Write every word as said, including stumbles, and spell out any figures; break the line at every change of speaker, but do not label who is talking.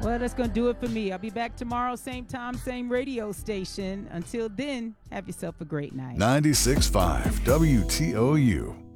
Well, that's going to do it for me. I'll be back tomorrow, same time, same radio station. Until then, have yourself a great night.
ninety-six point five W T O U.